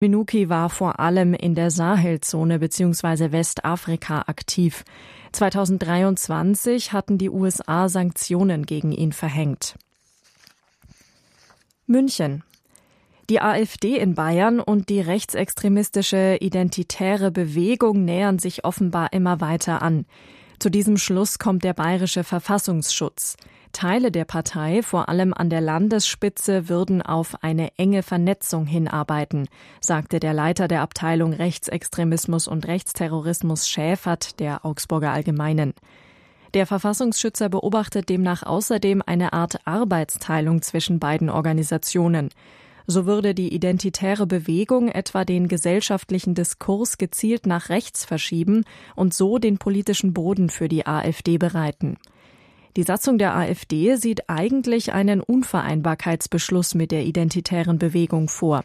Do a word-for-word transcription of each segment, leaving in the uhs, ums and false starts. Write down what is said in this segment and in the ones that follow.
Minuki war vor allem in der Sahelzone bzw. Westafrika aktiv. zweitausenddreiundzwanzig hatten die U S A Sanktionen gegen ihn verhängt. München. Die AfD in Bayern und die rechtsextremistische Identitäre Bewegung nähern sich offenbar immer weiter an. Zu diesem Schluss kommt der bayerische Verfassungsschutz. Teile der Partei, vor allem an der Landesspitze, würden auf eine enge Vernetzung hinarbeiten, sagte der Leiter der Abteilung Rechtsextremismus und Rechtsterrorismus Schäfert der Augsburger Allgemeinen. Der Verfassungsschützer beobachtet demnach außerdem eine Art Arbeitsteilung zwischen beiden Organisationen. So würde die identitäre Bewegung etwa den gesellschaftlichen Diskurs gezielt nach rechts verschieben und so den politischen Boden für die AfD bereiten. Die Satzung der AfD sieht eigentlich einen Unvereinbarkeitsbeschluss mit der identitären Bewegung vor.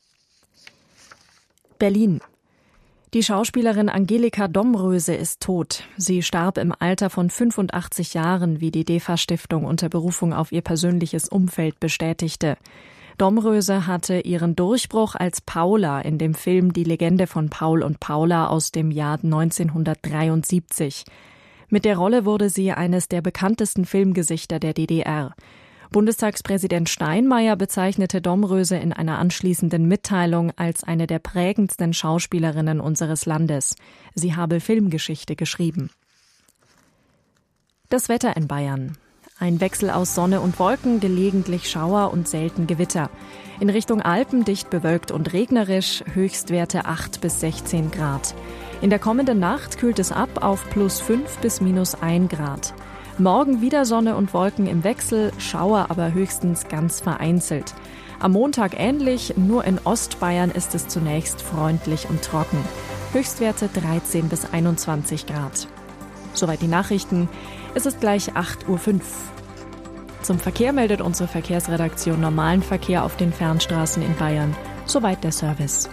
Berlin. Die Schauspielerin Angelika Domröse ist tot. Sie starb im Alter von fünfundachtzig Jahren, wie die DEFA-Stiftung unter Berufung auf ihr persönliches Umfeld bestätigte. Domröse hatte ihren Durchbruch als Paula in dem Film Die Legende von Paul und Paula aus dem Jahr neunzehnhundertdreiundsiebzig. Mit der Rolle wurde sie eines der bekanntesten Filmgesichter der D D R. Bundestagspräsident Steinmeier bezeichnete Domröse in einer anschließenden Mitteilung als eine der prägendsten Schauspielerinnen unseres Landes. Sie habe Filmgeschichte geschrieben. Das Wetter in Bayern. Ein Wechsel aus Sonne und Wolken, gelegentlich Schauer und selten Gewitter. In Richtung Alpen dicht bewölkt und regnerisch, Höchstwerte acht bis sechzehn Grad. In der kommenden Nacht kühlt es ab auf plus fünf bis minus ein Grad. Morgen wieder Sonne und Wolken im Wechsel, Schauer aber höchstens ganz vereinzelt. Am Montag ähnlich, nur in Ostbayern ist es zunächst freundlich und trocken. Höchstwerte dreizehn bis einundzwanzig Grad. Soweit die Nachrichten. Es ist gleich acht Uhr fünf. Zum Verkehr meldet unsere Verkehrsredaktion normalen Verkehr auf den Fernstraßen in Bayern. Soweit der Service.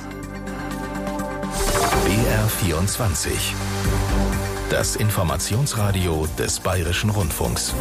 B R vierundzwanzig. Das Informationsradio des Bayerischen Rundfunks.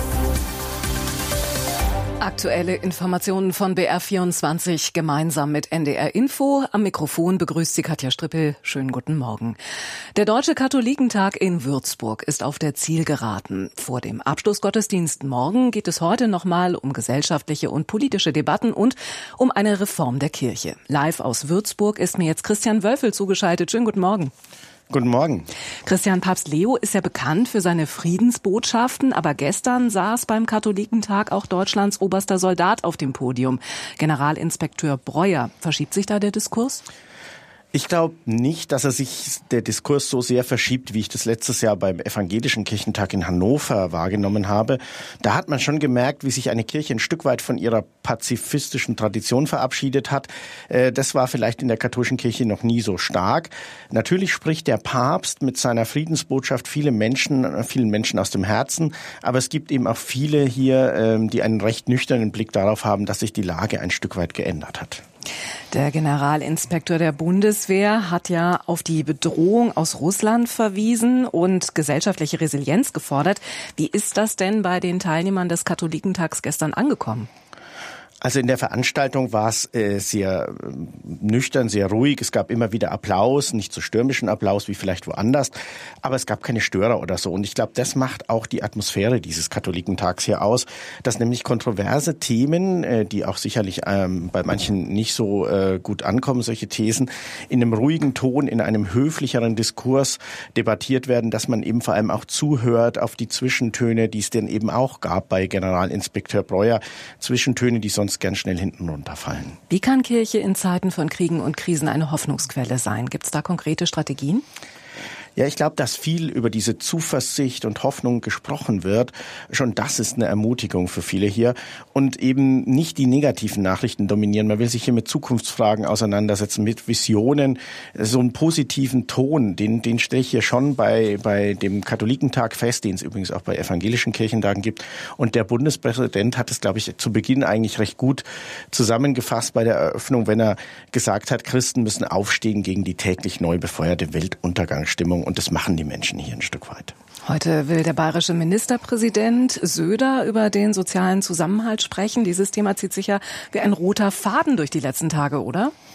Aktuelle Informationen von B R vierundzwanzig gemeinsam mit N D R Info. Am Mikrofon begrüßt sie Katja Strippel. Schönen guten Morgen. Der Deutsche Katholikentag in Würzburg ist auf der Zielgeraden. Vor dem Abschlussgottesdienst morgen geht es heute nochmal um gesellschaftliche und politische Debatten und um eine Reform der Kirche. Live aus Würzburg ist mir jetzt Christian Wölfel zugeschaltet. Schönen guten Morgen. Guten Morgen. Christian, Papst Leo ist ja bekannt für seine Friedensbotschaften, aber gestern saß beim Katholikentag auch Deutschlands oberster Soldat auf dem Podium, Generalinspekteur Breuer. Verschiebt sich da der Diskurs? Ich glaube nicht, dass er sich der Diskurs so sehr verschiebt, wie ich das letztes Jahr beim Evangelischen Kirchentag in Hannover wahrgenommen habe. Da hat man schon gemerkt, wie sich eine Kirche ein Stück weit von ihrer pazifistischen Tradition verabschiedet hat. Das war vielleicht in der katholischen Kirche noch nie so stark. Natürlich spricht der Papst mit seiner Friedensbotschaft viele Menschen, vielen Menschen aus dem Herzen. Aber es gibt eben auch viele hier, die einen recht nüchternen Blick darauf haben, dass sich die Lage ein Stück weit geändert hat. Der Generalinspekteur der Bundeswehr hat ja auf die Bedrohung aus Russland verwiesen und gesellschaftliche Resilienz gefordert. Wie ist das denn bei den Teilnehmern des Katholikentags gestern angekommen? Also in der Veranstaltung war es äh, sehr äh, nüchtern, sehr ruhig. Es gab immer wieder Applaus, nicht so stürmischen Applaus wie vielleicht woanders, aber es gab keine Störer oder so. Und ich glaube, das macht auch die Atmosphäre dieses Katholikentags hier aus, dass nämlich kontroverse Themen, äh, die auch sicherlich ähm, bei manchen nicht so äh, gut ankommen, solche Thesen, in einem ruhigen Ton, in einem höflicheren Diskurs debattiert werden, dass man eben vor allem auch zuhört auf die Zwischentöne, die es denn eben auch gab bei Generalinspekteur Breuer. Zwischentöne, die sonst ganz schnell hinten runterfallen. Wie kann Kirche in Zeiten von Kriegen und Krisen eine Hoffnungsquelle sein? Gibt es da konkrete Strategien? Ja, ich glaube, dass viel über diese Zuversicht und Hoffnung gesprochen wird. Schon das ist eine Ermutigung für viele hier. Und eben nicht die negativen Nachrichten dominieren. Man will sich hier mit Zukunftsfragen auseinandersetzen, mit Visionen. So einen positiven Ton, den, den stelle ich hier schon bei, bei dem Katholikentag fest, den es übrigens auch bei evangelischen Kirchentagen gibt. Und der Bundespräsident hat es, glaube ich, zu Beginn eigentlich recht gut zusammengefasst bei der Eröffnung, wenn er gesagt hat, Christen müssen aufstehen gegen die täglich neu befeuerte Weltuntergangsstimmung. Und das machen die Menschen hier ein Stück weit. Heute will der bayerische Ministerpräsident Söder über den sozialen Zusammenhalt sprechen. Dieses Thema zieht sich ja wie ein roter Faden durch die letzten Tage, oder?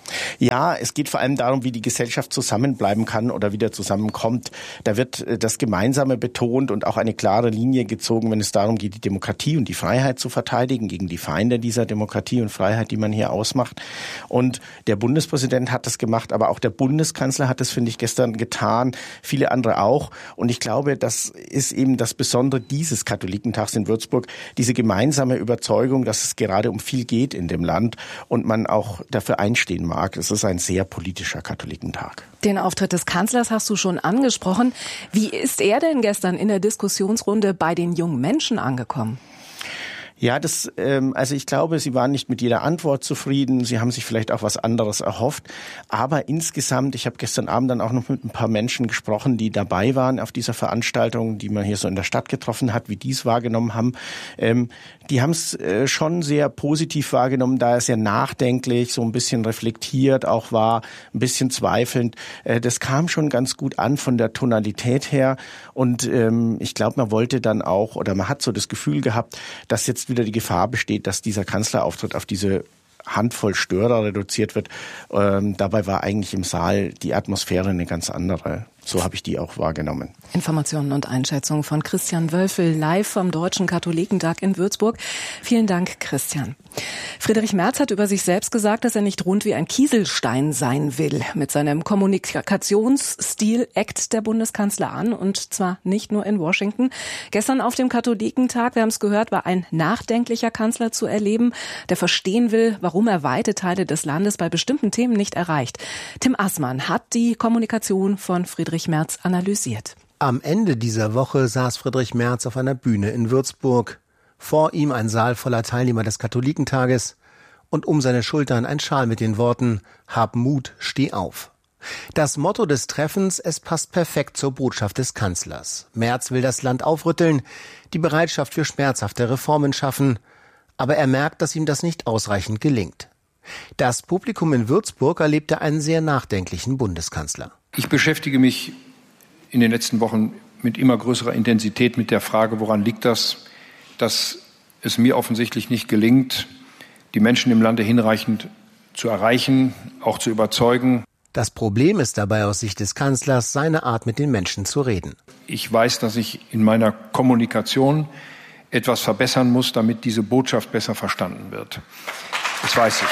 Ja, es geht vor allem darum, wie die Gesellschaft zusammenbleiben kann oder wieder zusammenkommt. Da wird das Gemeinsame betont und auch eine klare Linie gezogen, wenn es darum geht, die Demokratie und die Freiheit zu verteidigen gegen die Feinde dieser Demokratie und Freiheit, die man hier ausmacht. Und der Bundespräsident hat das gemacht, aber auch der Bundeskanzler hat das, finde ich, gestern getan, viele andere auch. Und ich glaube, das ist eben das Besondere dieses Katholikentags in Würzburg, diese gemeinsame Überzeugung, dass es gerade um viel geht in dem Land und man auch dafür einstehen mag. Es ist ein sehr politischer Katholikentag. Den Auftritt des Kanzlers hast du schon angesprochen. Wie ist er denn gestern in der Diskussionsrunde bei den jungen Menschen angekommen? Ja, das, ähm, also ich glaube, Sie waren nicht mit jeder Antwort zufrieden. Sie haben sich vielleicht auch was anderes erhofft. Aber insgesamt, ich habe gestern Abend dann auch noch mit ein paar Menschen gesprochen, die dabei waren auf dieser Veranstaltung, die man hier so in der Stadt getroffen hat, wie die es wahrgenommen haben. Ähm, die haben es äh, schon sehr positiv wahrgenommen, da er sehr nachdenklich, so ein bisschen reflektiert auch war, ein bisschen zweifelnd. Äh, das kam schon ganz gut an von der Tonalität her. Und ähm, ich glaube, man wollte dann auch, oder man hat so das Gefühl gehabt, dass jetzt wieder die Gefahr besteht, dass dieser Kanzlerauftritt auf diese Handvoll Störer reduziert wird. Ähm, dabei war eigentlich im Saal die Atmosphäre eine ganz andere. So habe ich die auch wahrgenommen. Informationen und Einschätzungen von Christian Wölfel live vom Deutschen Katholikentag in Würzburg. Vielen Dank, Christian. Friedrich Merz hat über sich selbst gesagt, dass er nicht rund wie ein Kieselstein sein will. Mit seinem Kommunikationsstil eckt der Bundeskanzler an, und zwar nicht nur in Washington. Gestern auf dem Katholikentag, wir haben es gehört, war ein nachdenklicher Kanzler zu erleben, der verstehen will, warum er weite Teile des Landes bei bestimmten Themen nicht erreicht. Tim Assmann hat die Kommunikation von Friedrich Merz analysiert. Am Ende dieser Woche saß Friedrich Merz auf einer Bühne in Würzburg. Vor ihm ein Saal voller Teilnehmer des Katholikentages und um seine Schultern ein Schal mit den Worten »Hab Mut, steh auf«. Das Motto des Treffens, es passt perfekt zur Botschaft des Kanzlers. Merz will das Land aufrütteln, die Bereitschaft für schmerzhafte Reformen schaffen, aber er merkt, dass ihm das nicht ausreichend gelingt. Das Publikum in Würzburg erlebte einen sehr nachdenklichen Bundeskanzler. Ich beschäftige mich in den letzten Wochen mit immer größerer Intensität mit der Frage, woran liegt das, dass es mir offensichtlich nicht gelingt, die Menschen im Lande hinreichend zu erreichen, auch zu überzeugen. Das Problem ist dabei aus Sicht des Kanzlers seine Art, mit den Menschen zu reden. Ich weiß, dass ich in meiner Kommunikation etwas verbessern muss, damit diese Botschaft besser verstanden wird. Das weiß ich.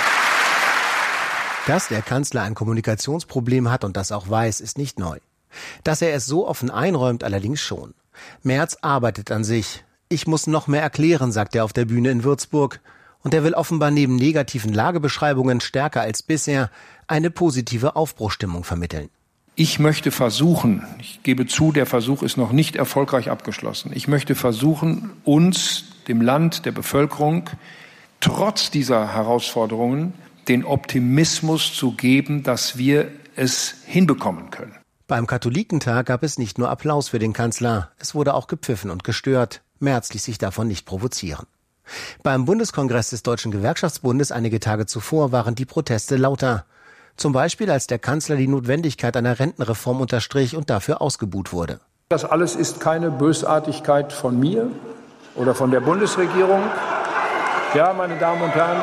Dass der Kanzler ein Kommunikationsproblem hat und das auch weiß, ist nicht neu. Dass er es so offen einräumt, allerdings schon. Merz arbeitet an sich. Ich muss noch mehr erklären, sagt er auf der Bühne in Würzburg. Und er will offenbar neben negativen Lagebeschreibungen stärker als bisher eine positive Aufbruchstimmung vermitteln. Ich möchte versuchen, ich gebe zu, der Versuch ist noch nicht erfolgreich abgeschlossen. Ich möchte versuchen, uns, dem Land, der Bevölkerung, trotz dieser Herausforderungen den Optimismus zu geben, dass wir es hinbekommen können. Beim Katholikentag gab es nicht nur Applaus für den Kanzler, es wurde auch gepfiffen und gestört. Merz ließ sich davon nicht provozieren. Beim Bundeskongress des Deutschen Gewerkschaftsbundes einige Tage zuvor waren die Proteste lauter. Zum Beispiel, als der Kanzler die Notwendigkeit einer Rentenreform unterstrich und dafür ausgebuht wurde. Das alles ist keine Bösartigkeit von mir oder von der Bundesregierung. Ja, meine Damen und Herren,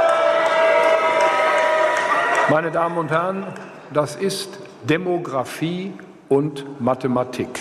meine Damen und Herren, das ist Demografie und Mathematik.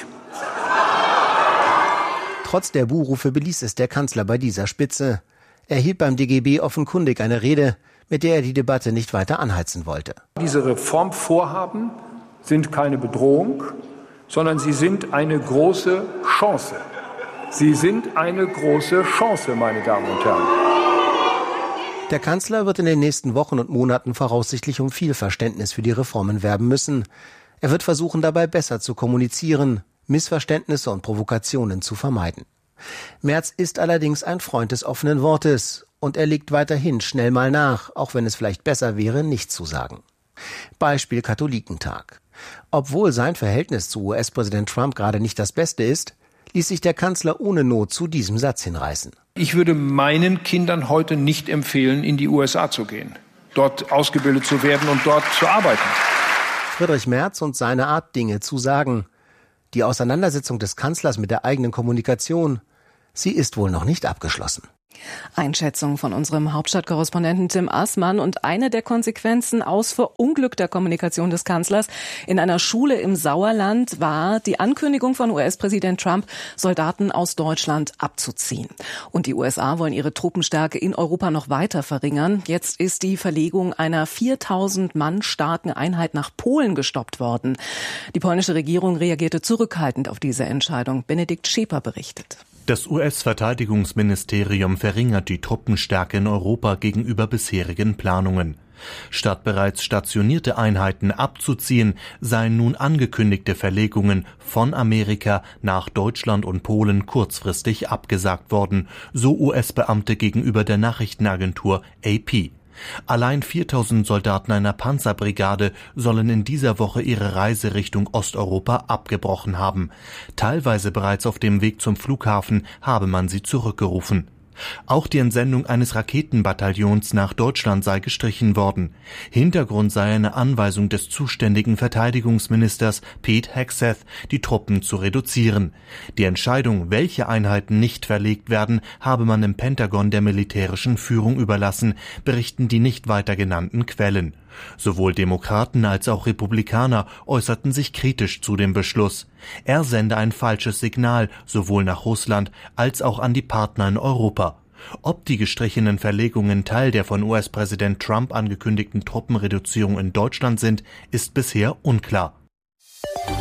Trotz der Buhrufe beließ es der Kanzler bei dieser Spitze. Er hielt beim D G B offenkundig eine Rede, mit der er die Debatte nicht weiter anheizen wollte. Diese Reformvorhaben sind keine Bedrohung, sondern sie sind eine große Chance. Sie sind eine große Chance, meine Damen und Herren. Der Kanzler wird in den nächsten Wochen und Monaten voraussichtlich um viel Verständnis für die Reformen werben müssen. Er wird versuchen, dabei besser zu kommunizieren, Missverständnisse und Provokationen zu vermeiden. Merz ist allerdings ein Freund des offenen Wortes und er legt weiterhin schnell mal nach, auch wenn es vielleicht besser wäre, nichts zu sagen. Beispiel Katholikentag. Obwohl sein Verhältnis zu U S-Präsident Trump gerade nicht das Beste ist, ließ sich der Kanzler ohne Not zu diesem Satz hinreißen. Ich würde meinen Kindern heute nicht empfehlen, in die U S A zu gehen, dort ausgebildet zu werden und dort zu arbeiten. Friedrich Merz und seine Art, Dinge zu sagen. Die Auseinandersetzung des Kanzlers mit der eigenen Kommunikation, sie ist wohl noch nicht abgeschlossen. Einschätzung von unserem Hauptstadtkorrespondenten Tim Aßmann. Und eine der Konsequenzen aus verunglückter Kommunikation des Kanzlers in einer Schule im Sauerland war die Ankündigung von U S-Präsident Trump, Soldaten aus Deutschland abzuziehen. Und die U S A wollen ihre Truppenstärke in Europa noch weiter verringern. Jetzt ist die Verlegung einer viertausend Mann starken Einheit nach Polen gestoppt worden. Die polnische Regierung reagierte zurückhaltend auf diese Entscheidung. Benedikt Scheper berichtet. Das U S-Verteidigungsministerium verringert die Truppenstärke in Europa gegenüber bisherigen Planungen. Statt bereits stationierte Einheiten abzuziehen, seien nun angekündigte Verlegungen von Amerika nach Deutschland und Polen kurzfristig abgesagt worden, so U S-Beamte gegenüber der Nachrichtenagentur A P. Allein viertausend Soldaten einer Panzerbrigade sollen in dieser Woche ihre Reise Richtung Osteuropa abgebrochen haben. Teilweise bereits auf dem Weg zum Flughafen habe man sie zurückgerufen. Auch die Entsendung eines Raketenbataillons nach Deutschland sei gestrichen worden. Hintergrund sei eine Anweisung des zuständigen Verteidigungsministers Pete Hegseth, die Truppen zu reduzieren. Die Entscheidung, welche Einheiten nicht verlegt werden, habe man im Pentagon der militärischen Führung überlassen, berichten die nicht weiter genannten Quellen. Sowohl Demokraten als auch Republikaner äußerten sich kritisch zu dem Beschluss. Er sende ein falsches Signal sowohl nach Russland als auch an die Partner in Europa. Ob die gestrichenen Verlegungen Teil der von U S-Präsident Trump angekündigten Truppenreduzierung in Deutschland sind, ist bisher unklar.